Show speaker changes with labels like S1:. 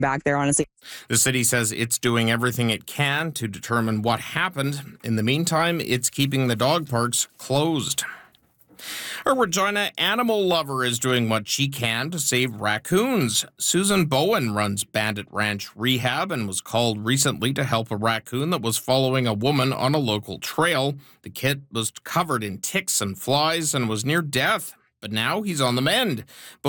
S1: back there, honestly.
S2: The city says it's doing everything it can to determine what happened. In the meantime, it's keeping the dog parks closed. A Regina animal lover is doing what she can to save raccoons. Susan Bowen runs Bandit Ranch Rehab and was called recently to help a raccoon that was following a woman on a local trail. The kit was covered in ticks and flies and was near death, but now he's on the mend.